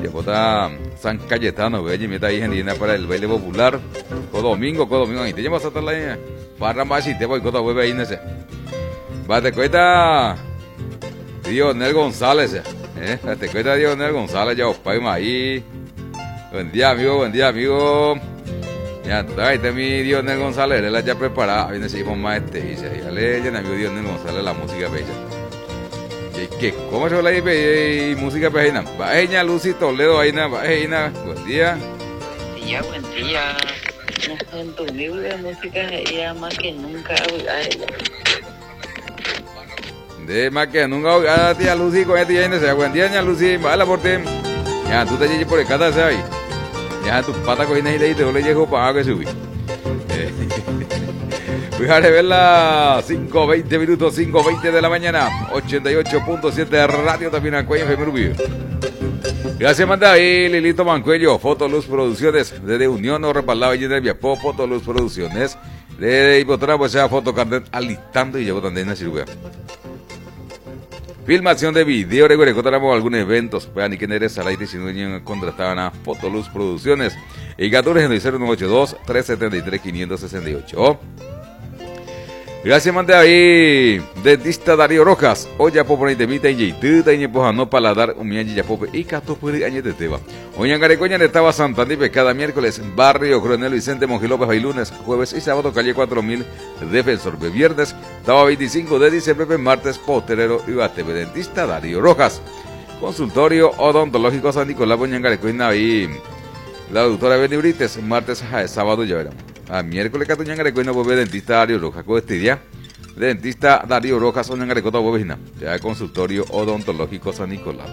Yapota San Cayetano, güey, meta ahí en para el baile popular. Domingo, ahí te llevas hasta la barra más y te voy con la web ahí en ese. Va, te cuenta Dionel González, te cuenta Dionel González, ya os pago ahí. Buen día, amigo. Ya, ahí está mi Dionel González, él ya preparada, viene si vamos más dice, ya le llena mi Dionel González la música bella. ¿Qué? ¿Cómo se habla ahí música peina? Bajeña Lucy Toledo, Aina, Bajeña, buen día. Buen día. En tu libro de música ella más que nunca a ella. De más que nunca a tía Lucy con esta Aina, buen día, ña Lucy, bala por ti. Ya, tú te llegas por el casa, ¿sabes? Ya, tus patas cogidas y te le llego para que subí. Fíjate, verla 5:20 minutos, 5:20 de la mañana, 88.7 Radio también al cuello Femerubio. Gracias, manda ahí Lilito Mancuello, Fotoluz Producciones, desde Unión o respaldado y en el Viapó, Fotoluz Producciones, de Ibotra, pues sea Fotocarnet alistando y llegó también a cirugía. Filmación de video, recuerdo algunos eventos, vean y quién eres al aire si no contrataban a Fotoluz Producciones, y 140982 373 568. Gracias, mande ahí, dentista Darío Rojas, Oya Popo Temita y Yeituta y Pojano Paladar, Umianji Yapope y Catopuri Añez de Teba. Oñan Garecoña estaba Santander y cada miércoles, Barrio Coronel Vicente Monje López, hoy lunes, jueves y sábado, calle 4000, Defensor, viernes, estaba 25 de diciembre, martes, Posterero y Batebe, dentista Darío Rojas. Consultorio odontológico San Nicolás, Oñan Garecoña ahí, la doctora Benibrites, martes, sábado ya verán. A miércoles Catuñan Garecoña vuelve dentista Darío Rojas, con este día, dentista Darío Rojas, Oñan Garecoña vuelve ya consultorio odontológico San Nicolás.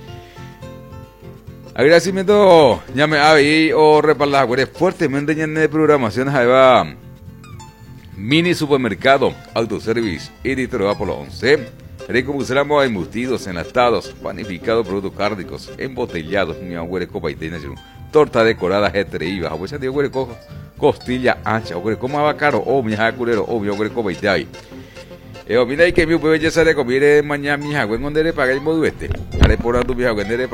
Agradecimiento, llame ahí o repalda, fuertemente en de programación, va mini supermercado, autoservice, editor Apolo 11, recompuseramos a embutidos, enlatados, panificados, productos cárnicos, embotellados, mi abuelo copa y torta decorada, G3, a huesa de abuelo costilla ancha, como abacaro, o mi jacurero, o mi abuelo copa y ahí. Mira que mi belleza de comer mañana mi jagüen donde le paga el moduete, haré por tu mi jagüen